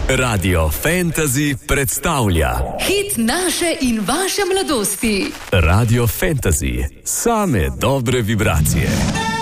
Radio Fantasy predstavlja hit naše in vaše mladosti. Radio Fantasy, same dobre vibracije.